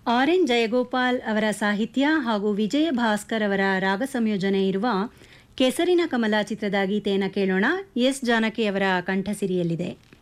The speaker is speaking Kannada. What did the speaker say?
ಆರ್ ಎನ್ ಜಯಗೋಪಾಲ್ ಅವರ ಸಾಹಿತ್ಯ ಹಾಗೂ ವಿಜಯ ಭಾಸ್ಕರ್ ಅವರ ರಾಗ ಸಂಯೋಜನೆ ಇರುವ ಕೆಸರಿನ ಕಮಲ ಚಿತ್ರದ ಗೀತೆಯನ್ನು ಕೇಳೋಣ. ಎಸ್ ಜಾನಕಿ ಅವರ ಕಂಠಸಿರಿಯಲ್ಲಿದೆ.